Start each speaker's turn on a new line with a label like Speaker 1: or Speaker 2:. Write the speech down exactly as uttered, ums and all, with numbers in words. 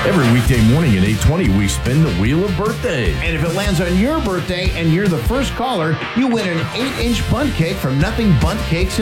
Speaker 1: Every weekday morning at eight twenty, we spin the wheel of birthdays.
Speaker 2: And if it lands on your birthday and you're the first caller, you win an eight-inch bundt cake from Nothing Bundt Cakes